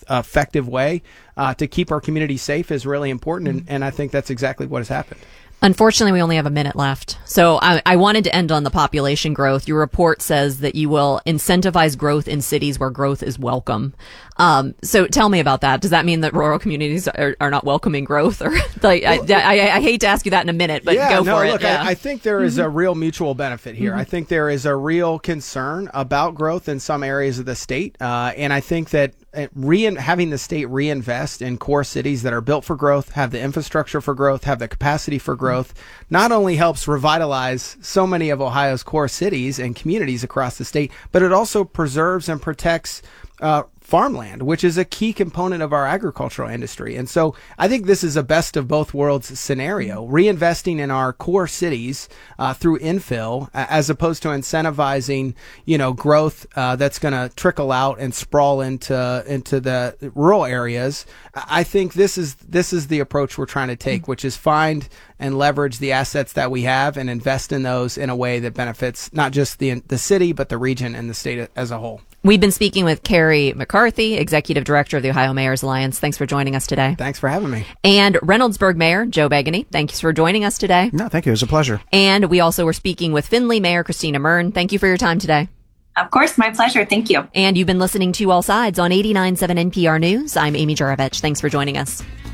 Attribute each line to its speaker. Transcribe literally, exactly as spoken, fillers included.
Speaker 1: effective way uh, to keep our community safe is really important. And, and I think that's exactly what has happened.
Speaker 2: Unfortunately, we only have a minute left. So I, I wanted to end on the population growth. Your report says that you will incentivize growth in cities where growth is welcome. Um, so tell me about that. Does that mean that rural communities are, are not welcoming growth? Or like, well, I, I, I hate to ask you that in a minute, but
Speaker 1: yeah,
Speaker 2: go
Speaker 1: no,
Speaker 2: for
Speaker 1: look,
Speaker 2: it. Yeah.
Speaker 1: I, I think there is mm-hmm. a real mutual benefit here. Mm-hmm. I think there is a real concern about growth in some areas of the state. Uh, and I think that Re- having the state reinvest in core cities that are built for growth, have the infrastructure for growth, have the capacity for growth, not only helps revitalize so many of Ohio's core cities and communities across the state, but it also preserves and protects uh, farmland, which is a key component of our agricultural industry. And so I think this is a best of both worlds scenario, reinvesting in our core cities uh, through infill, as opposed to incentivizing, you know, growth uh, that's going to trickle out and sprawl into into the rural areas. I think this is this is the approach we're trying to take, which is find and leverage the assets that we have and invest in those in a way that benefits not just the the city, but the region and the state as a whole.
Speaker 2: We've been speaking with Carrie McCarthy, Executive Director of the Ohio Mayor's Alliance. Thanks for joining us today.
Speaker 1: Thanks for having me.
Speaker 2: And Reynoldsburg Mayor Joe Begany, thanks for joining us today.
Speaker 3: No, thank you. It was a pleasure.
Speaker 2: And we also were speaking with Findlay Mayor Christina Murn. Thank you for your time today.
Speaker 4: Of course, my pleasure. Thank you.
Speaker 2: And you've been listening to All Sides on eighty-nine point seven N P R News. I'm Amy Juravich. Thanks for joining us.